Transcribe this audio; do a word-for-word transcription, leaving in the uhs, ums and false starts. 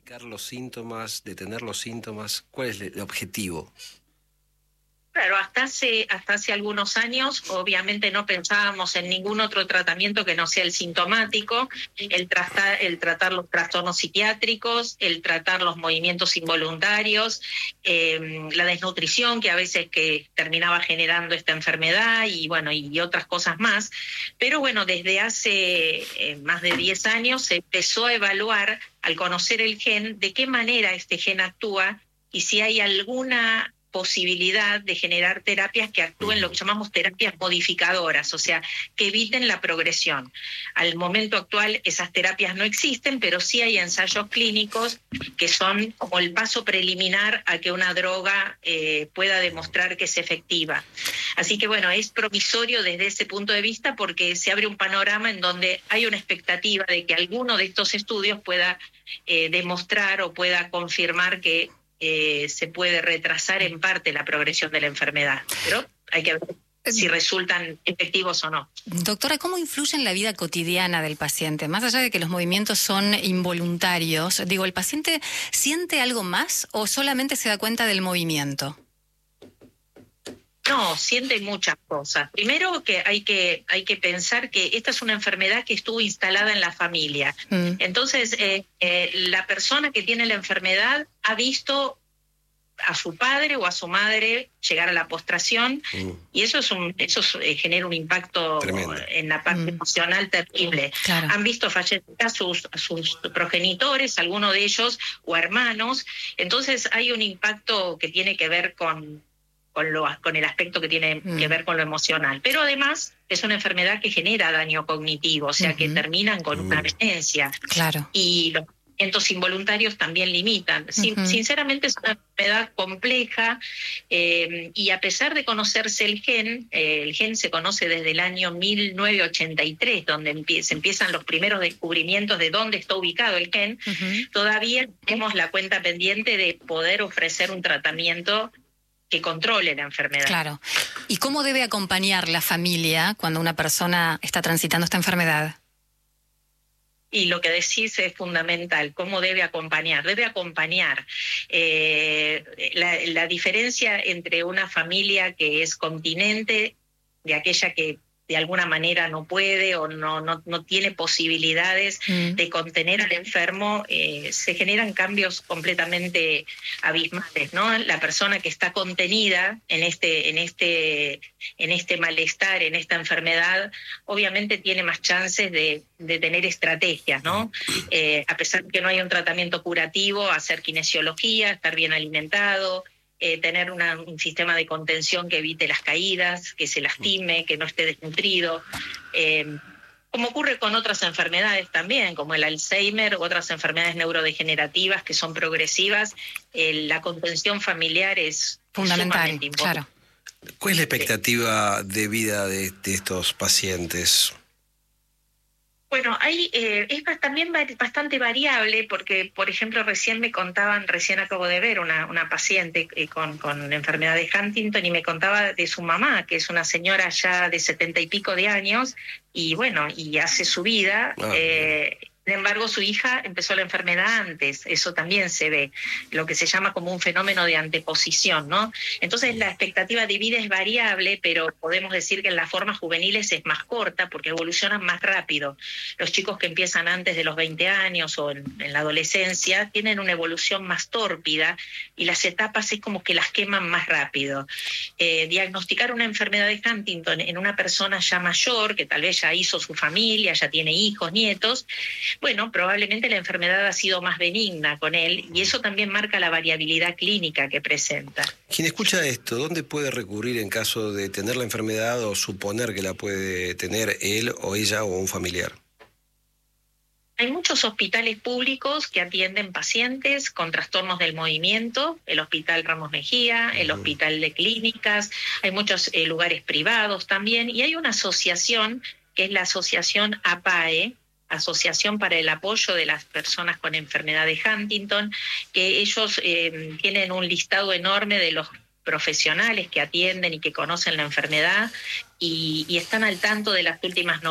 erradicar los síntomas, detener los síntomas? ¿Cuál es el objetivo? Claro, hasta hace, hasta hace algunos años obviamente no pensábamos en ningún otro tratamiento que no sea el sintomático, el tratar, el tratar los trastornos psiquiátricos, el tratar los movimientos involuntarios, eh, la desnutrición que a veces que terminaba generando esta enfermedad y bueno, y otras cosas más. Pero bueno, desde hace eh, más de diez años se empezó a evaluar, al conocer el gen, de qué manera este gen actúa y si hay alguna posibilidad de generar terapias que actúen lo que llamamos terapias modificadoras, o sea, que eviten la progresión. Al momento actual esas terapias no existen, pero sí hay ensayos clínicos que son como el paso preliminar a que una droga eh, pueda demostrar que es efectiva. Así que bueno, es provisorio desde ese punto de vista porque se abre un panorama en donde hay una expectativa de que alguno de estos estudios pueda eh, demostrar o pueda confirmar que Eh, se puede retrasar en parte la progresión de la enfermedad, pero hay que ver si resultan efectivos o no. Doctora, ¿cómo influye en la vida cotidiana del paciente? Más allá de que los movimientos son involuntarios, digo, ¿el paciente siente algo más o solamente se da cuenta del movimiento? No, siente muchas cosas. Primero que hay que hay que pensar que esta es una enfermedad que estuvo instalada en la familia. Mm. Entonces, eh, eh, la persona que tiene la enfermedad ha visto a su padre o a su madre llegar a la postración mm. y eso es un eso es, eh, genera un impacto Tremendo. En la parte mm. emocional terrible. Claro. Han visto fallecer a sus, a sus progenitores, algunos de ellos, o hermanos. Entonces hay un impacto que tiene que ver con Con, lo, con el aspecto que tiene mm. que ver con lo emocional. Pero además es una enfermedad que genera daño cognitivo, o sea uh-huh. que terminan con uh-huh. una absencia. Claro. Y los movimientos involuntarios también limitan. Sin, uh-huh. Sinceramente es una enfermedad compleja eh, y a pesar de conocerse el gen, eh, el gen se conoce desde el año mil novecientos ochenta y tres, donde empie- se empiezan los primeros descubrimientos de dónde está ubicado el gen, uh-huh. todavía tenemos la cuenta pendiente de poder ofrecer un tratamiento que controle la enfermedad. Claro. ¿Y cómo debe acompañar la familia cuando una persona está transitando esta enfermedad? Y lo que decís es fundamental, ¿cómo debe acompañar? Debe acompañar. Eh, la, la diferencia entre una familia que es continente, de aquella que de alguna manera no puede o no, no, no tiene posibilidades mm. de contener al enfermo, eh, se generan cambios completamente abismales, ¿no? La persona que está contenida en este, en este, en este malestar, en esta enfermedad, obviamente tiene más chances de, de tener estrategias, ¿no? Eh, a pesar de que no hay un tratamiento curativo, hacer kinesiología, estar bien alimentado, Eh, tener una, un sistema de contención que evite las caídas, que se lastime, que no esté desnutrido, eh, como ocurre con otras enfermedades también, como el Alzheimer u otras enfermedades neurodegenerativas que son progresivas, eh, la contención familiar es fundamental, claro. ¿Cuál es la expectativa de vida de, de estos pacientes? Bueno, hay, eh, es también bastante variable porque, por ejemplo, recién me contaban, recién acabo de ver una, una paciente eh, con, con enfermedad de Huntington y me contaba de su mamá, que es una señora ya de setenta y pico de años y bueno, y hace su vida. Ah, eh, sin embargo, su hija empezó la enfermedad antes, eso también se ve, lo que se llama como un fenómeno de anteposición, ¿no? Entonces la expectativa de vida es variable, pero podemos decir que en las formas juveniles es más corta porque evolucionan más rápido. Los chicos que empiezan antes de los veinte años o en, en la adolescencia tienen una evolución más tórpida y las etapas es como que las queman más rápido. Eh, diagnosticar una enfermedad de Huntington en una persona ya mayor, que tal vez ya hizo su familia, ya tiene hijos, nietos, bueno, probablemente la enfermedad ha sido más benigna con él y eso también marca la variabilidad clínica que presenta. Quien escucha esto, ¿dónde puede recurrir en caso de tener la enfermedad o suponer que la puede tener él o ella o un familiar? Hay muchos hospitales públicos que atienden pacientes con trastornos del movimiento, el Hospital Ramos Mejía, el uh-huh. Hospital de Clínicas, hay muchos eh, lugares privados también y hay una asociación que es la Asociación A P A E, Asociación para el Apoyo de las Personas con Enfermedad de Huntington, que ellos eh, tienen un listado enorme de los profesionales que atienden y que conocen la enfermedad y, y están al tanto de las últimas novedades.